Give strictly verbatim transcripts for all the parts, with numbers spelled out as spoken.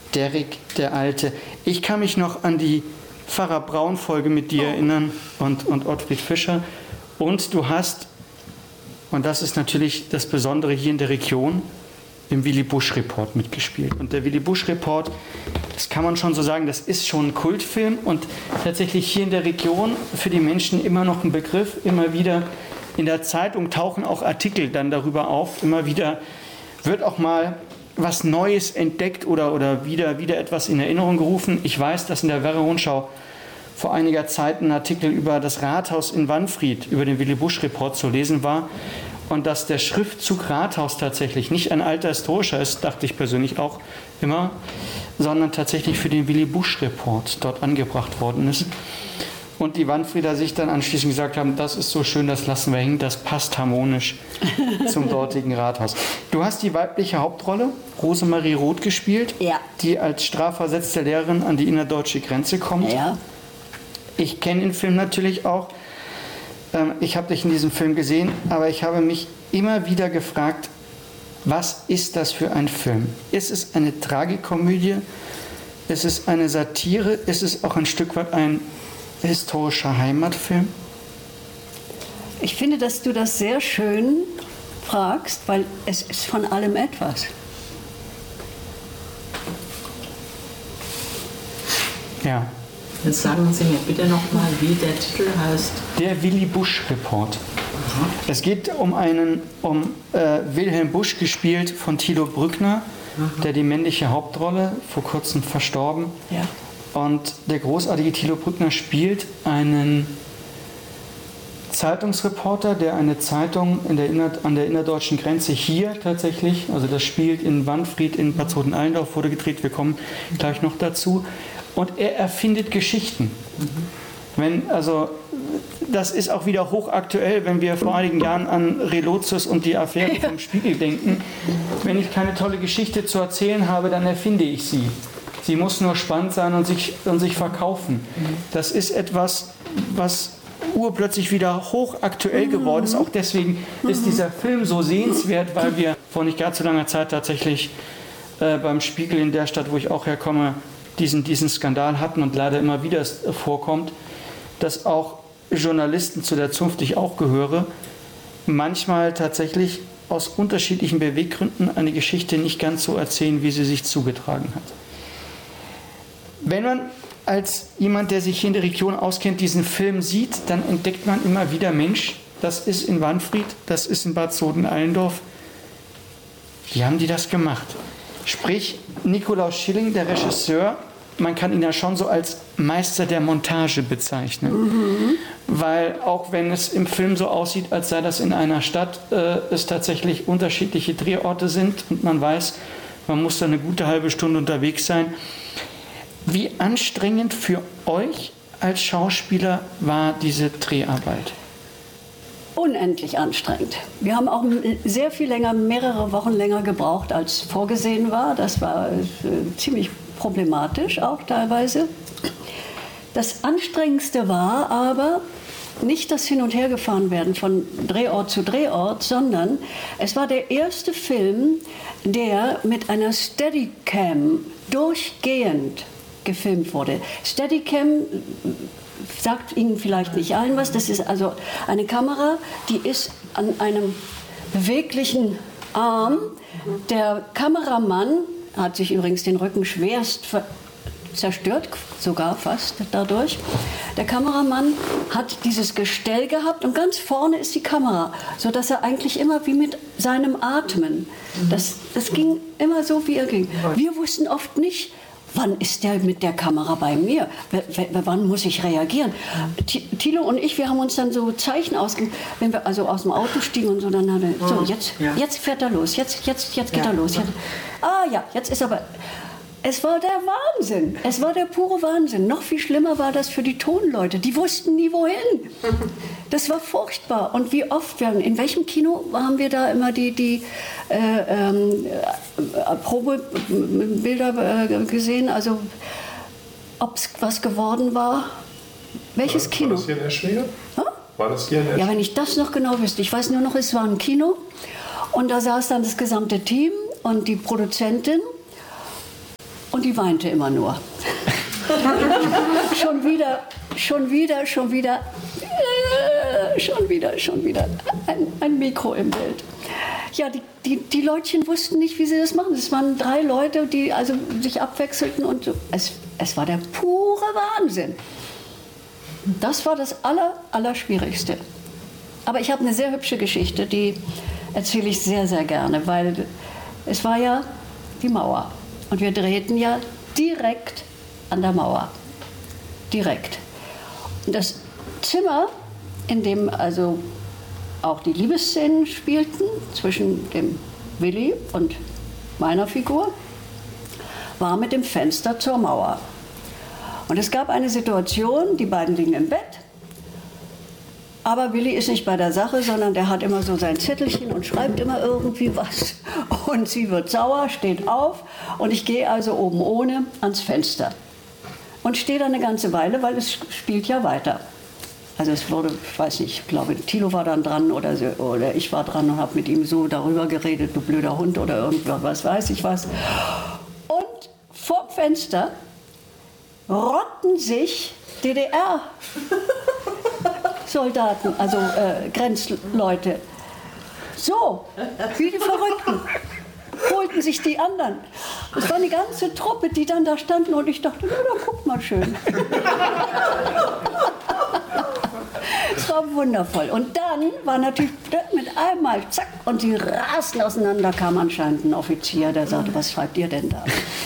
Derrick, der Alte. Ich kann mich noch an die Pfarrer Braun-Folge mit dir oh. erinnern und, und Ottfried Fischer. Und du hast, und das ist natürlich das Besondere hier in der Region, im Willy Busch Report mitgespielt. Und der Willy Busch Report, das kann man schon so sagen, das ist schon ein Kultfilm und tatsächlich hier in der Region für die Menschen immer noch ein Begriff. Immer wieder in der Zeitung tauchen auch Artikel dann darüber auf. Immer wieder wird auch mal was Neues entdeckt oder, oder wieder, wieder etwas in Erinnerung gerufen. Ich weiß, dass in der Werra-Rundschau vor einiger Zeit ein Artikel über das Rathaus in Wanfried, über den Willy Busch Report zu lesen war. Und dass der Schriftzug Rathaus tatsächlich nicht ein alter historischer ist, dachte ich persönlich auch immer, sondern tatsächlich für den Willy Busch Report dort angebracht worden ist. Und die Wanfrieder sich dann anschließend gesagt haben, das ist so schön, das lassen wir hängen, das passt harmonisch zum dortigen Rathaus. Du hast die weibliche Hauptrolle, Rosemarie Roth, gespielt, ja. die als strafversetzte Lehrerin an die innerdeutsche Grenze kommt. Ja. Ich kenne den Film natürlich auch. Ich habe dich in diesem Film gesehen, aber ich habe mich immer wieder gefragt, was ist das für ein Film? Ist es eine Tragikomödie? Ist es eine Satire? Ist es auch ein Stück weit ein historischer Heimatfilm? Ich finde, dass du das sehr schön fragst, weil es ist von allem etwas. Ja. Jetzt sagen Sie mir bitte noch mal, wie der Titel heißt. Der Willy Busch Report. Aha. Es geht um einen, um äh, Wilhelm Busch, gespielt von Thilo Brückner, Aha. der die männliche Hauptrolle, vor kurzem verstorben. Ja. Und der großartige Thilo Brückner spielt einen Zeitungsreporter, der eine Zeitung in der Inner, an der innerdeutschen Grenze hier tatsächlich, also das spielt in Wanfried, in Bad Soden-Allendorf, wurde gedreht, wir kommen gleich noch dazu. Und er erfindet Geschichten. Mhm. Wenn, also, das ist auch wieder hochaktuell, wenn wir vor einigen Jahren an Relotius und die Affäre vom Spiegel denken. Wenn ich keine tolle Geschichte zu erzählen habe, dann erfinde ich sie. Sie muss nur spannend sein und sich, und sich verkaufen. Das ist etwas, was urplötzlich wieder hochaktuell geworden ist. Auch deswegen ist dieser Film so sehenswert, weil wir vor nicht gar zu langer Zeit tatsächlich äh, beim Spiegel in der Stadt, wo ich auch herkomme, diesen, diesen Skandal hatten und leider immer wieder vorkommt, dass auch Journalisten, zu der Zunft ich auch gehöre, manchmal tatsächlich aus unterschiedlichen Beweggründen eine Geschichte nicht ganz so erzählen, wie sie sich zugetragen hat. Wenn man als jemand, der sich hier in der Region auskennt, diesen Film sieht, dann entdeckt man immer wieder, Mensch, das ist in Wanfried, das ist in Bad Soden-Allendorf. Wie haben die das gemacht? Sprich, Nikolaus Schilling, der Regisseur, man kann ihn ja schon so als Meister der Montage bezeichnen. Mhm. Weil auch wenn es im Film so aussieht, als sei das in einer Stadt, äh, es tatsächlich unterschiedliche Drehorte sind und man weiß, man muss da eine gute halbe Stunde unterwegs sein. Wie anstrengend für euch als Schauspieler war diese Dreharbeit? Unendlich anstrengend. Wir haben auch sehr viel länger, mehrere Wochen länger gebraucht, als vorgesehen war. Das war äh, ziemlich problematisch auch teilweise. Das Anstrengendste war aber nicht das Hin- und Hergefahren werden von Drehort zu Drehort, sondern es war der erste Film, der mit einer Steadicam durchgehend gefilmt wurde. Steadicam sagt Ihnen vielleicht nicht allen was. Das ist also eine Kamera, die ist an einem beweglichen Arm. Der Kameramann hat sich übrigens den Rücken schwerst ver- zerstört, sogar fast dadurch. Der Kameramann hat dieses Gestell gehabt und ganz vorne ist die Kamera, sodass er eigentlich immer wie mit seinem Atmen, das, das ging immer so, wie er ging. Wir wussten oft nicht, wann ist der mit der Kamera bei mir? W- w- wann muss ich reagieren? T- Thilo und ich, wir haben uns dann so Zeichen ausgegeben, wenn wir also aus dem Auto stiegen und so, dann haben wir, so, jetzt, Ja. jetzt fährt er los, jetzt, jetzt, jetzt geht Ja. er los. Jetzt, ah ja, jetzt ist aber... Es war der Wahnsinn. Es war der pure Wahnsinn. Noch viel schlimmer war das für die Tonleute. Die wussten nie, wohin. Das war furchtbar. Und wie oft, wir, in welchem Kino haben wir da immer die, die äh, ähm, äh, Probebilder äh, gesehen? Also, ob es was geworden war? Welches war, Kino? War das hier in Eschwege? Hm? War das hier in Eschwege? Ja, wenn ich das noch genau wüsste. Ich weiß nur noch, es war ein Kino. Und da saß dann das gesamte Team und die Produzentin. Und die weinte immer nur. schon wieder, schon wieder, schon wieder, äh, schon wieder, schon wieder ein, ein Mikro im Bild. Ja, die, die, die Leutchen wussten nicht, wie sie das machen. Es waren drei Leute, die also sich abwechselten und so. es, es war der pure Wahnsinn. Das war das aller, Allerschwierigste. Aber ich habe eine sehr hübsche Geschichte, die erzähle ich sehr, sehr gerne, weil es war ja die Mauer. Und wir drehten ja direkt an der Mauer. Direkt. Und das Zimmer, in dem also auch die Liebesszenen spielten, zwischen dem Willi und meiner Figur, war mit dem Fenster zur Mauer. Und es gab eine Situation, die beiden liegen im Bett, aber Willi ist nicht bei der Sache, sondern der hat immer so sein Zettelchen und schreibt immer irgendwie was. Und sie wird sauer, steht auf und ich gehe also oben ohne ans Fenster. Und stehe da eine ganze Weile, weil es spielt ja weiter. Also es wurde, ich weiß nicht, ich glaube, Thilo war dann dran oder, so, oder ich war dran und habe mit ihm so darüber geredet, du blöder Hund oder irgendwas, was weiß ich was. Und vorm Fenster rotten sich D D R-Soldaten, also äh, Grenzleute. So, wie die Verrückten. Holten sich die anderen. Es war eine ganze Truppe, die dann da standen und ich dachte, na, da guck mal schön. Es war wundervoll. Und dann war natürlich mit einmal zack und sie rasten auseinander, kam anscheinend ein Offizier, der sagte, was schreibt ihr denn da?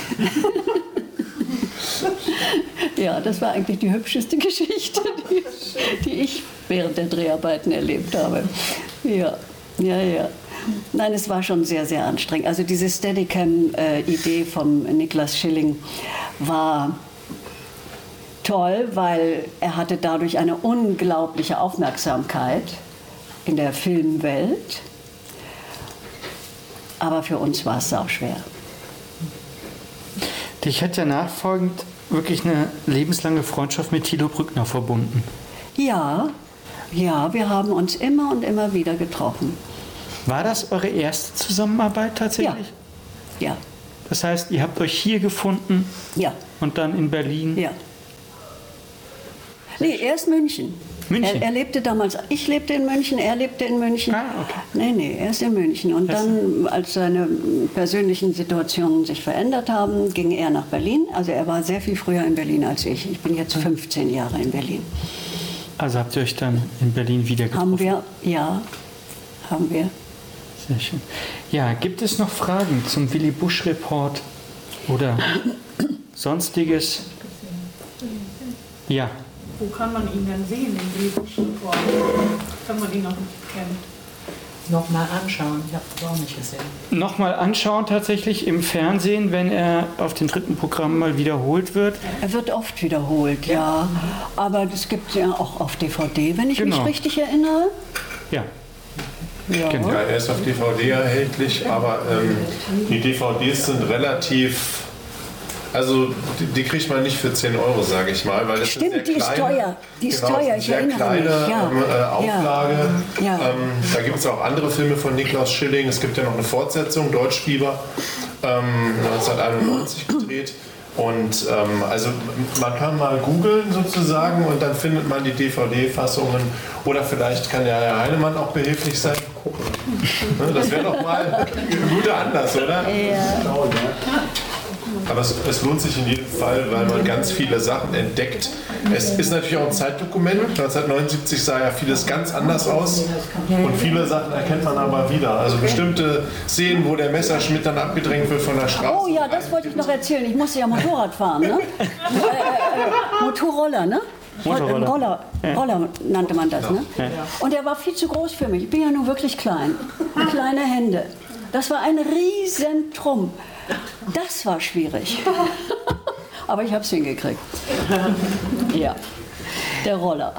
Ja, das war eigentlich die hübscheste Geschichte, die, die ich während der Dreharbeiten erlebt habe. Ja, ja, ja. Nein, es war schon sehr, sehr anstrengend. Also diese Steadicam-Idee vom Niklas Schilling war toll, weil er hatte dadurch eine unglaubliche Aufmerksamkeit in der Filmwelt. Aber für uns war es auch schwer. Dich hat ja nachfolgend wirklich eine lebenslange Freundschaft mit Thilo Brückner verbunden. Ja, ja, wir haben uns immer und immer wieder getroffen. War das eure erste Zusammenarbeit tatsächlich? Ja. Ja. Das heißt, ihr habt euch hier gefunden Ja. und dann in Berlin? Ja. Nee, erst München. München? Er, er lebte damals, ich lebte in München, er lebte in München. Ah, okay. Nee, nee, erst in München. Und dann, als seine persönlichen Situationen sich verändert haben, ging er nach Berlin. Also er war sehr viel früher in Berlin als ich. Ich bin jetzt fünfzehn Jahre in Berlin. Also habt ihr euch dann in Berlin wieder getroffen? Haben wir, ja, haben wir. Sehr schön. Ja, gibt es noch Fragen zum Willy Busch Report oder sonstiges? Ja. Wo kann man ihn denn sehen, den Willy Busch Report? Kann man ihn noch nicht kennen? Nochmal anschauen, ich habe es auch nicht gesehen. Nochmal anschauen tatsächlich im Fernsehen, wenn er auf den dritten Programm mal wiederholt wird. Er wird oft wiederholt, ja. ja. Aber das gibt es ja auch auf D V D, wenn ich Genau. mich richtig erinnere. Ja. Ja. Genau. Ja, er ist auf D V D erhältlich, aber ähm, die D V Ds sind relativ, also die, die kriegt man nicht für zehn Euro, sage ich mal, weil das Stimmt, ist die sehr ist kleine, teuer. Die ist genau, teuer, ich sehr erinnere kleine mich. Ja. ähm, äh, Auflage. Ja. Ja. Ähm, da gibt es auch andere Filme von Niklas Schilling. Es gibt ja noch eine Fortsetzung, Deutschfieber, ähm, neunzehnhunderteinundneunzig gedreht. Und ähm, also man kann mal googeln sozusagen und dann findet man die D V D-Fassungen. Oder vielleicht kann der Herr Heinemann auch behilflich sein. Gucken. Das wäre doch mal ein guter Anlass, oder? Ja. Aber es, es lohnt sich in jedem Fall, weil man ganz viele Sachen entdeckt. Es ist natürlich auch ein Zeitdokument. neunzehnhundertneunundsiebzig sah ja vieles ganz anders aus. Und viele Sachen erkennt man aber wieder. Also bestimmte Szenen, wo der Messerschmidt dann abgedrängt wird von der Straße. Oh ja, das wollte ich noch erzählen. Ich musste ja Motorrad fahren, ne? äh, äh, Motorroller, ne? Motorroller. Roller, Ja. Roller nannte man das, ne? Ja. Und der war viel zu groß für mich. Ich bin ja nur wirklich klein. Kleine Hände. Das war ein riesen Trumm. Das war schwierig. Aber ich habe es hingekriegt. Ja, der Roller.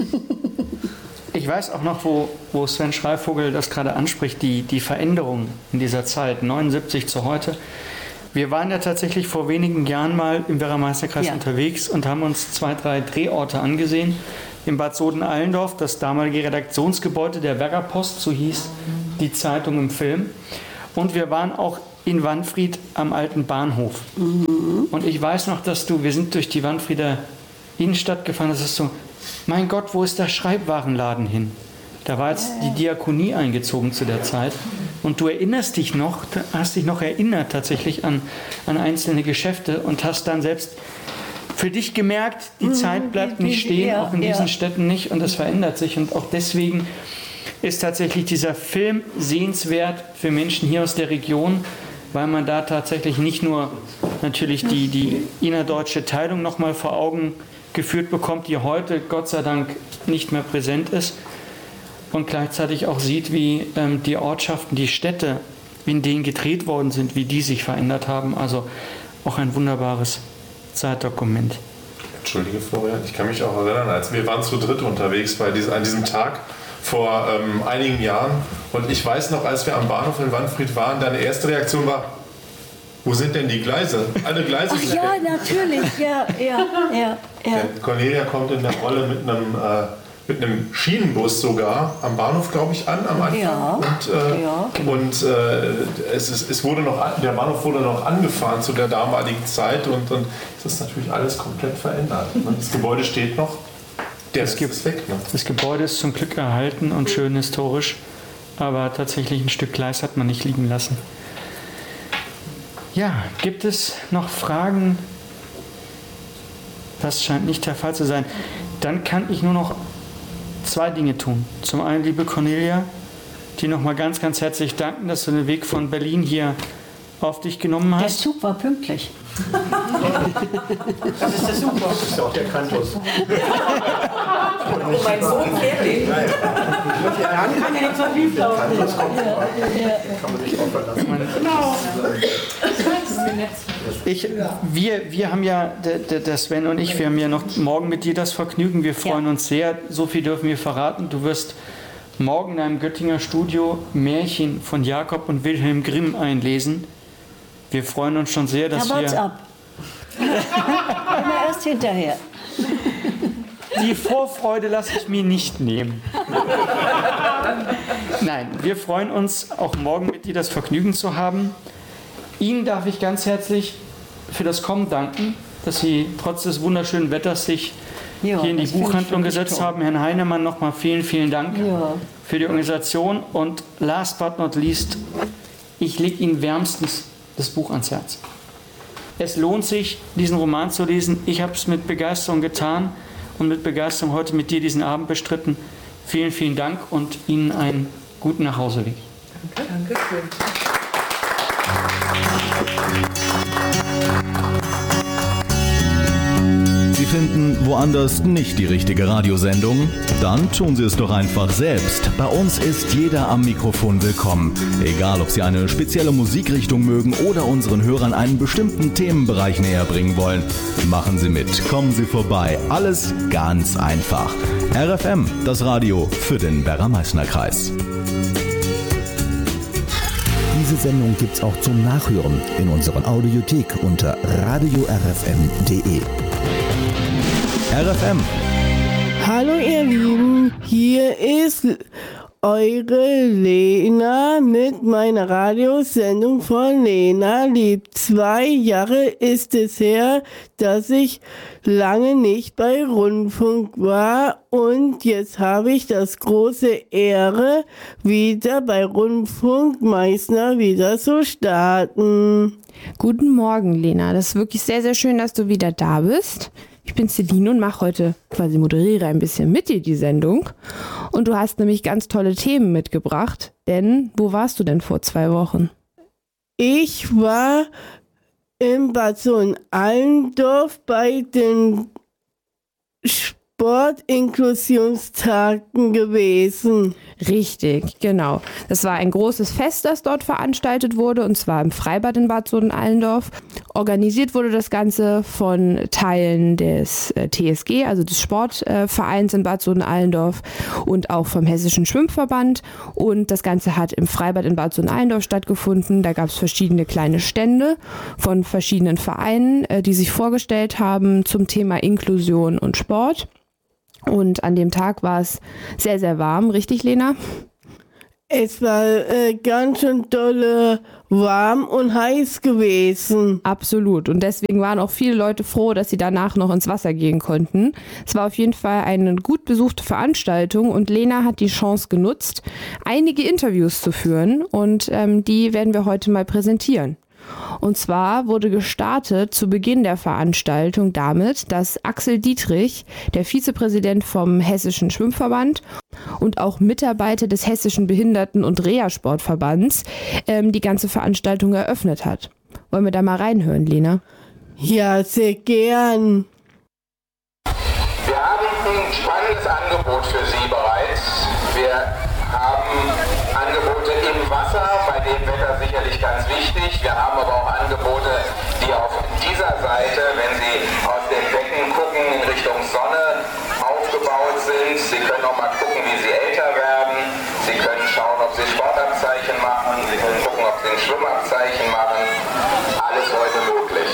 Ich weiß auch noch, wo, wo Sven Schreivogel das gerade anspricht, die, die Veränderung in dieser Zeit, neunundsiebzig zu heute. Wir waren ja tatsächlich vor wenigen Jahren mal im Werra-Meisterkreis Ja. unterwegs und haben uns zwei, drei Drehorte angesehen. In Bad Soden-Allendorf, das damalige Redaktionsgebäude der Werra-Post, so hieß die Zeitung im Film. Und wir waren auch in Wanfried am alten Bahnhof. Mhm. Und ich weiß noch, dass du, wir sind durch die Wanfrieder Innenstadt gefahren, das ist so, mein Gott, wo ist der Schreibwarenladen hin? Da war jetzt die Diakonie eingezogen zu der Zeit. Und du erinnerst dich noch, hast dich noch erinnert tatsächlich an, an einzelne Geschäfte und hast dann selbst für dich gemerkt, die Zeit bleibt nicht stehen, auch in diesen Städten nicht, und das verändert sich. Und auch deswegen ist tatsächlich dieser Film sehenswert für Menschen hier aus der Region, weil man da tatsächlich nicht nur natürlich die, die innerdeutsche Teilung nochmal vor Augen geführt bekommt, die heute Gott sei Dank nicht mehr präsent ist, und gleichzeitig auch sieht, wie ähm, die Ortschaften, die Städte, in denen gedreht worden sind, wie die sich verändert haben. Also auch ein wunderbares Zeitdokument. Entschuldige, Florian, ich kann mich auch erinnern, als wir waren zu dritt unterwegs bei diesem, an diesem Tag vor ähm, einigen Jahren, und ich weiß noch, als wir am Bahnhof in Wanfried waren, deine erste Reaktion war, wo sind denn die Gleise? Alle Gleise Ach sind ja, weg. natürlich, ja, ja, ja, ja. Cornelia kommt in der Rolle mit einem, äh, mit einem Schienenbus sogar am Bahnhof, glaube ich, an am Anfang. Ja, und äh, ja. und äh, es, ist, es wurde noch, der Bahnhof wurde noch angefahren zu der damaligen Zeit, und, und es ist natürlich alles komplett verändert. Das Gebäude steht noch, der Rest ist weg. Ne? Das Gebäude ist zum Glück erhalten und schön historisch, aber tatsächlich ein Stück Gleis hat man nicht liegen lassen. Ja, gibt es noch Fragen? Das scheint nicht der Fall zu sein. Dann kann ich nur noch zwei Dinge tun. Zum einen, liebe Cornelia, dir nochmal ganz, ganz herzlich danken, dass du den Weg von Berlin hier auf dich genommen hast. Der Zug war pünktlich. Das ist der Super. Das ist ja auch der Kantus. Oh, mein Sohn fährt den. Dann kann ja nichts mehr schief laufen. Kantus kommt vorbei. Kann man sich auch verlassen. Genau. Ich, wir, wir haben ja, der, der Sven und ich, wir haben ja noch morgen mit dir das Vergnügen. Wir freuen ja. uns sehr. So viel dürfen wir verraten. Du wirst morgen in einem Göttinger Studio Märchen von Jakob und Wilhelm Grimm einlesen. Wir freuen uns schon sehr, dass ja, wir... Ja, ab. Immer erst hinterher. Die Vorfreude lasse ich mir nicht nehmen. Nein, wir freuen uns, auch morgen mit dir das Vergnügen zu haben. Ihnen darf ich ganz herzlich für das Kommen danken, dass Sie trotz des wunderschönen Wetters sich ja, hier in die Buchhandlung gesetzt haben. Herrn Heinemann nochmal vielen, vielen Dank ja. für die Organisation. Und last but not least, ich lege Ihnen wärmstens das Buch ans Herz. Es lohnt sich, diesen Roman zu lesen. Ich habe es mit Begeisterung getan und mit Begeisterung heute mit dir diesen Abend bestritten. Vielen, vielen Dank und Ihnen einen guten Nachhauseweg. Danke. Dankeschön. Sie finden woanders nicht die richtige Radiosendung? Dann tun Sie es doch einfach selbst. Bei uns ist jeder am Mikrofon willkommen. Egal, ob Sie eine spezielle Musikrichtung mögen oder unseren Hörern einen bestimmten Themenbereich näher bringen wollen. Machen Sie mit, kommen Sie vorbei. Alles ganz einfach. R F M, das Radio für den Werra-Meißner-Kreis. Diese Sendung gibt's auch zum Nachhören in unserer Audiothek unter radio r f m punkt d e. R F M. Hallo ihr Lieben, hier ist eure Lena mit meiner Radiosendung von Lena liebt. Zwei Jahre ist es her, dass ich lange nicht bei Rundfunk war und jetzt habe ich das große Ehre, wieder bei Rundfunk Meißner wieder zu starten. Guten Morgen, Lena. Das ist wirklich sehr, sehr schön, dass du wieder da bist. Ich bin Celine und mache heute, quasi moderiere ein bisschen mit dir die Sendung. Und du hast nämlich ganz tolle Themen mitgebracht. Denn wo warst du denn vor zwei Wochen? Ich war in Bad Sohn-Allendorf bei den Sportinklusionstagen gewesen. Richtig, genau. Das war ein großes Fest, das dort veranstaltet wurde, und zwar im Freibad in Bad Sohn-Allendorf. Organisiert wurde das Ganze von Teilen des äh, T S G, also des Sportvereins äh, in Bad Sohn-Allendorf, und auch vom Hessischen Schwimmverband. Und das Ganze hat im Freibad in Bad Sohn-Allendorf stattgefunden. Da gab es verschiedene kleine Stände von verschiedenen Vereinen, äh, die sich vorgestellt haben zum Thema Inklusion und Sport. Und an dem Tag war es sehr, sehr warm. Richtig, Lena? Es war äh, ganz schön dolle warm und heiß gewesen. Absolut. Und deswegen waren auch viele Leute froh, dass sie danach noch ins Wasser gehen konnten. Es war auf jeden Fall eine gut besuchte Veranstaltung und Lena hat die Chance genutzt, einige Interviews zu führen und ähm, die werden wir heute mal präsentieren. Und zwar wurde gestartet zu Beginn der Veranstaltung damit, dass Axel Dietrich, der Vizepräsident vom Hessischen Schwimmverband und auch Mitarbeiter des Hessischen Behinderten- und Reha-Sportverbands, ähm, die ganze Veranstaltung eröffnet hat. Wollen wir da mal reinhören, Lena? Ja, sehr gern. Wir haben ein spannendes Angebot für Sie bereits. Wir haben Angebote im Wasser, bei dem Wetter sicherlich ganz wichtig. Wir haben aber auch Angebote, die auf dieser Seite, wenn Sie aus dem Becken gucken, in Richtung Sonne aufgebaut sind. Sie können auch mal gucken, wie Sie älter werden. Sie können schauen, ob Sie Sportabzeichen machen. Sie können gucken, ob Sie ein Schwimmabzeichen machen. Alles heute möglich.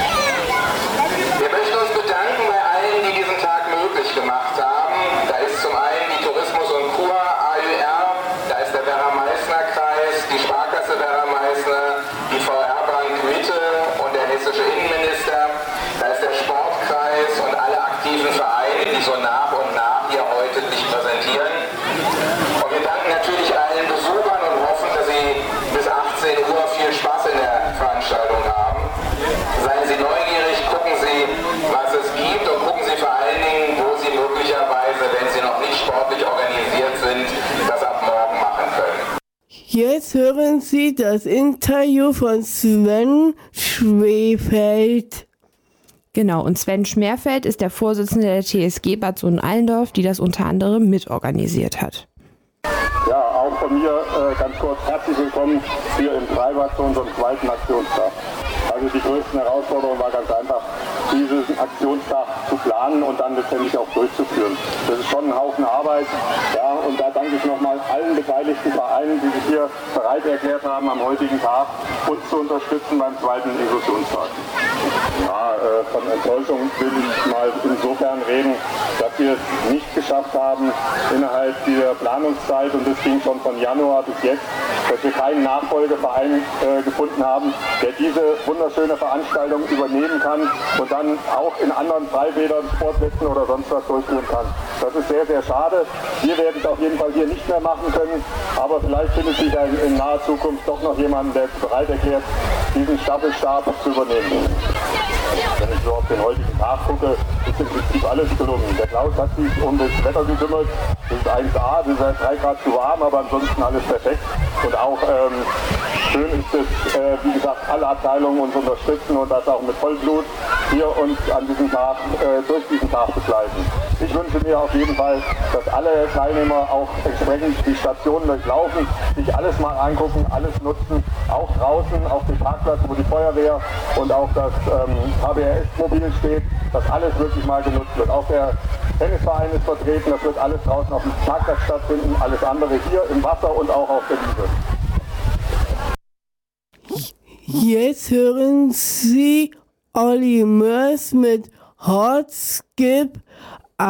Wir möchten uns bedanken bei allen, die diesen Tag möglich gemacht haben. Da ist zum einen die Tourismus- und Kur A Ü R, da ist der Werra-Meißner-Kreis, die Sparkasse Werra-Meißner, die V R-Bank Mitte und der hessische Innenminister, da ist der Sportkreis und alle aktiven Vereine, die so nach und nach hier heute sich präsentieren. Und wir danken natürlich allen Besuchern und hoffen, dass Sie bis achtzehn Uhr viel Spaß in der Veranstaltung haben. Seien Sie neugierig, gucken Sie, was es gibt und gucken Sie vor allen Dingen, wo Sie möglicherweise, wenn Sie noch nicht sportlich organisiert sind, das ab morgen machen können. Jetzt hören Sie das Interview von Sven Schwefeld. Genau, und Sven Schmerfeld ist der Vorsitzende der T S G Bad Sohn-Allendorf, die das unter anderem mitorganisiert hat. Ja, auch von mir äh, ganz kurz herzlich willkommen hier im Freibad zu unserem zweiten Aktionstag. Also die größten Herausforderungen war ganz einfach, diesen Aktionstag zu planen und dann letztendlich auch durchzuführen. Das ist schon ein Haufen Arbeit. Ja, und da danke ich nochmal allen beteiligten Vereinen, die sich hier bereit erklärt haben, am heutigen Tag uns zu unterstützen beim zweiten Inklusionstag. Ja, äh, von Enttäuschung will ich mal insofern reden, dass wir es nicht geschafft haben, innerhalb dieser Planungszeit, und das ging schon von Januar bis jetzt, dass wir keinen Nachfolgeverein äh, gefunden haben, der diese wunderschöne Veranstaltung übernehmen kann und dann auch in anderen Freibädern, Sportplätzen oder sonst was durchführen kann. Das ist sehr, sehr schade. Wir werden es auf jeden Fall hier nicht mehr machen können, aber vielleicht findet sich in, in naher Zukunft doch noch jemanden, der bereit erklärt, diesen Staffelstab zu übernehmen. Wenn ich so auf den heutigen Tag gucke, ist im Prinzip alles gelungen. Der Klaus hat sich um das Wetter gekümmert. Das ist eins A, das ist halt drei Grad zu warm, aber ansonsten alles perfekt. Und auch ähm, schön ist es, äh, wie gesagt, alle Abteilungen uns unterstützen und das auch mit Vollblut hier uns an diesem Tag, äh, durch diesen Tag begleiten. Ich wünsche mir auf jeden Fall, dass alle Teilnehmer auch entsprechend die Stationen durchlaufen, sich alles mal angucken, alles nutzen, auch draußen auf dem Parkplatz, wo die Feuerwehr und auch das ähm, H B R S-Mobil steht, dass alles wirklich mal genutzt wird. Auch der Tennisverein ist vertreten, das wird alles draußen auf dem Parkplatz stattfinden, alles andere hier im Wasser und auch auf der Wiese. Jetzt hören Sie Olli Mörs mit Hot Skip